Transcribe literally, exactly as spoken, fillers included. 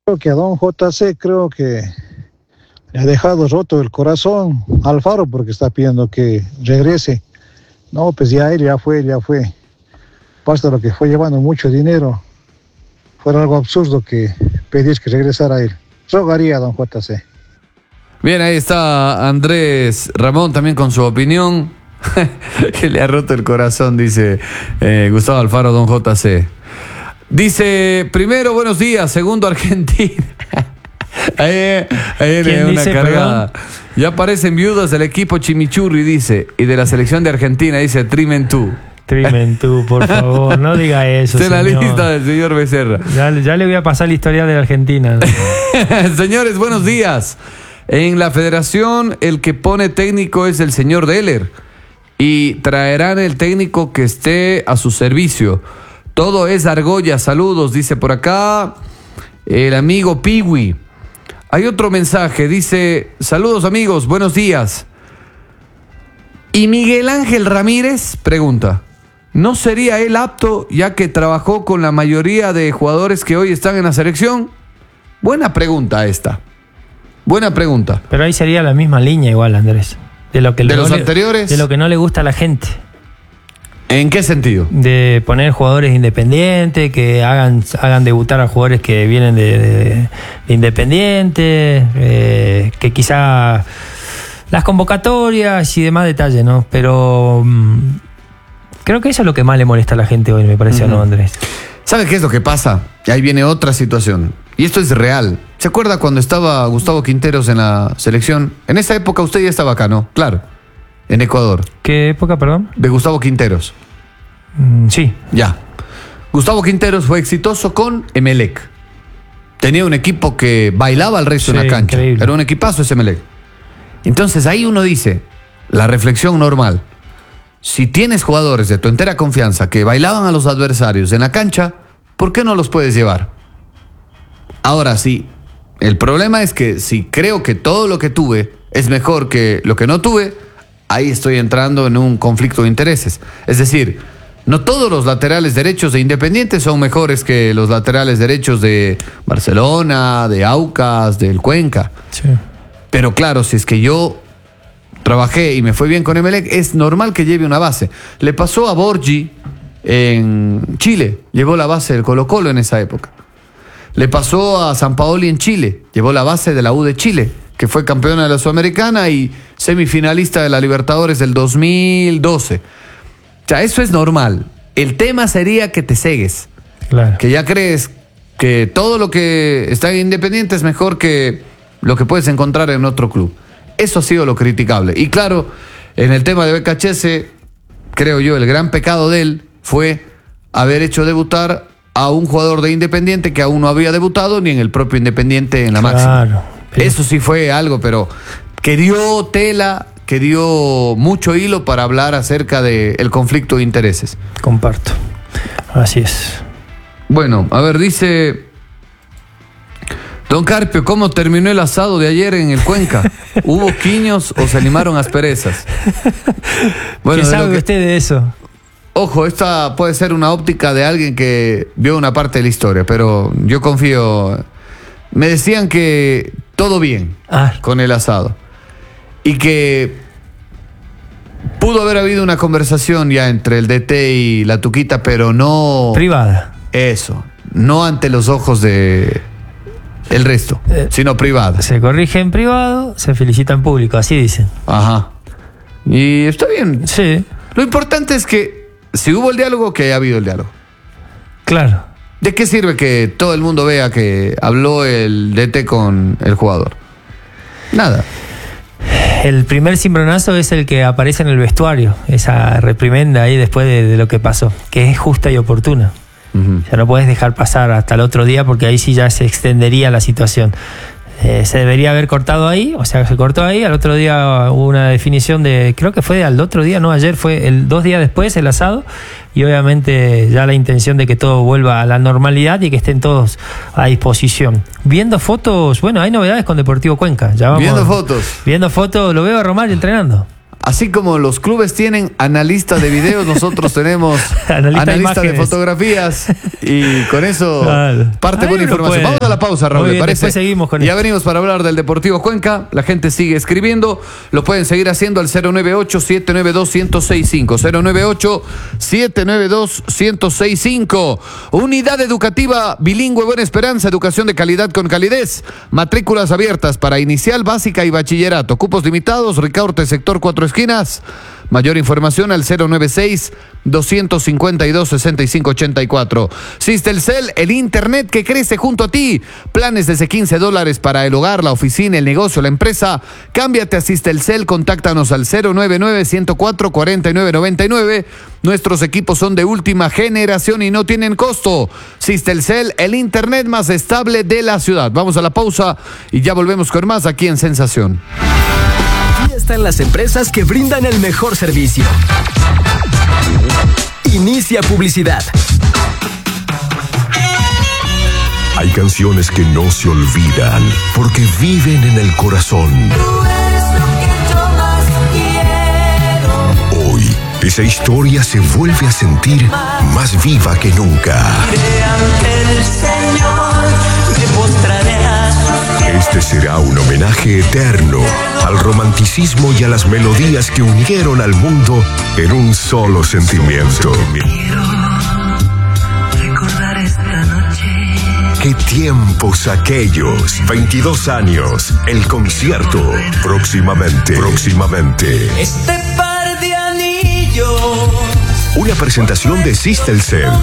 Creo que a don J C creo que le ha dejado roto el corazón a Alfaro porque está pidiendo que regrese. No, pues ya él ya fue, ya fue. Basta lo que fue llevando mucho dinero. Fuera algo absurdo que pedís que regresara él. Rogaría a don J C. Bien, ahí está Andrés Ramón también con su opinión. Que le ha roto el corazón, dice eh, Gustavo Alfaro, don J C. Dice, primero, buenos días. Segundo, Argentina. Ahí, ahí viene una dice, cargada. perdón? Ya aparecen viudas del equipo Chimichurri, dice. Y de la selección de Argentina, dice Trimentú. Trimentú, por favor, no diga eso. Está en la señor. lista del señor Becerra. Ya, ya le voy a pasar la historia de la Argentina, ¿no? Señores, buenos días. En la federación, el que pone técnico es el señor Deller. Y traerán el técnico que esté a su servicio. Todo es argolla. Saludos, dice por acá el amigo Piwi. Hay otro mensaje, dice, saludos amigos, buenos días. ¿Y Miguel Ángel Ramírez? Pregunta. ¿No sería él apto ya que trabajó con la mayoría de jugadores que hoy están en la selección? Buena pregunta esta. Buena pregunta. Pero ahí sería la misma línea igual, Andrés. De lo que ¿De no los le, anteriores? De lo que no le gusta a la gente. ¿En qué sentido? De poner jugadores independientes, que hagan, hagan debutar a jugadores que vienen de, de, de Independiente, eh, que quizá las convocatorias y demás detalles, ¿no? Pero mmm, creo que eso es lo que más le molesta a la gente hoy, me parece, Uh-huh. ¿no, Andrés? ¿Sabe qué es lo que pasa? Y ahí viene otra situación. Y esto es real. ¿Se acuerda cuando estaba Gustavo Quinteros en la selección? En esa época usted ya estaba acá, ¿no? Claro. En Ecuador. ¿Qué época, perdón? De Gustavo Quinteros. Mm, sí. Ya. Gustavo Quinteros fue exitoso con Emelec. Tenía un equipo que bailaba al resto Sí, en la cancha. increíble. Era un equipazo ese Emelec. Entonces ahí uno dice, la reflexión normal. Si tienes jugadores de tu entera confianza que bailaban a los adversarios en la cancha, ¿por qué no los puedes llevar? Ahora sí, el problema es que si creo que todo lo que tuve es mejor que lo que no tuve, ahí estoy entrando en un conflicto de intereses. Es decir, no todos los laterales derechos de Independiente son mejores que los laterales derechos de Barcelona, de Aucas, del Cuenca. Sí. Pero claro, si es que yo trabajé y me fue bien con Emelec, es normal que lleve una base. Le pasó a Borgi en Chile, llevó la base del Colo-Colo en esa época. Le pasó a Sampaoli en Chile, llevó la base de la U de Chile, que fue campeona de la Sudamericana y semifinalista de la Libertadores del dos mil doce. O sea, eso es normal. El tema sería que te cegues, Claro. que ya crees que todo lo que está en Independiente es mejor que lo que puedes encontrar en otro club. Eso ha sido lo criticable. Y claro, en el tema de B K H S, creo yo, el gran pecado de él fue haber hecho debutar a un jugador de Independiente que aún no había debutado ni en el propio Independiente en la Claro, máxima. pero- Eso sí fue algo, pero que dio tela, que dio mucho hilo para hablar acerca del conflicto de intereses. Comparto. Así es. Bueno, a ver, dice Don Carpio, ¿cómo terminó el asado de ayer en el Cuenca? ¿Hubo quiños o se limaron asperezas? Bueno, ¿Qué de lo sabe que- usted de eso? Ojo, esta puede ser una óptica de alguien que vio una parte de la historia, pero yo confío. Me decían que todo bien Ah, con el asado y que pudo haber habido una conversación ya entre el D T y la Tuquita, pero no privada. eso, no ante los ojos de el resto, Eh, sino privada. Se corrige en privado, se felicita en público, así dicen. Ajá. Y está bien. Sí, Lo importante es que si hubo el diálogo, que haya habido el diálogo. claro. ¿De qué sirve que todo el mundo vea que habló el D T con el jugador? Nada. El primer cimbronazo es el que aparece en el vestuario, esa reprimenda ahí después de, de lo que pasó, que es justa y oportuna. Uh-huh. Ya no puedes dejar pasar hasta el otro día porque ahí sí ya se extendería la situación. Eh, se debería haber cortado ahí, o sea, se cortó ahí. Al otro día hubo una definición de, creo que fue al otro día, no, ayer fue el dos días después el asado, y obviamente ya la intención de que todo vuelva a la normalidad y que estén todos a disposición. Viendo fotos, bueno, hay novedades con Deportivo Cuenca. Ya vamos, Viendo fotos. Viendo fotos, lo veo a Romario entrenando. así como los clubes tienen analistas de videos, nosotros tenemos Analista analistas de, de fotografías. Y con eso Claro. parte Ahí buena uno información. puede. Vamos a la pausa, Raúl, Muy ¿le bien, parece? después seguimos con ya esto. venimos para hablar del Deportivo Cuenca. La gente sigue escribiendo. Lo pueden seguir haciendo al cero nueve ocho, siete nueve dos, uno cero seis cinco. cero nueve ocho, siete nueve dos, uno cero seis cinco. Unidad educativa bilingüe Buena Esperanza. Educación de calidad con calidez. Matrículas abiertas para inicial, básica y bachillerato. Cupos limitados. Ricaurte, sector Cuatro Esquinas. Mayor información al cero nueve seis, dos cinco dos, seis cinco ocho cuatro. Sistelcel, el internet que crece junto a ti. Planes desde quince dólares para el hogar, la oficina, el negocio, la empresa. Cámbiate a Sistelcel, contáctanos al cero nueve nueve, uno cero cuatro, cuatro nueve nueve nueve. Nuestros equipos son de última generación y no tienen costo. Sistelcel, el internet más estable de la ciudad. Vamos a la pausa y ya volvemos con más aquí en Sensación. Aquí están las empresas que brindan el mejor servicio. Inicia publicidad. Hay canciones que no se olvidan porque viven en el corazón. Hoy, esa historia se vuelve a sentir más viva que nunca. Este será un homenaje eterno al romanticismo y a las melodías que unieron al mundo en un solo sentimiento. ¡Qué tiempos aquellos! veintidós años, el concierto. Próximamente, próximamente. Este par de anillos. Una presentación de Sistelcel.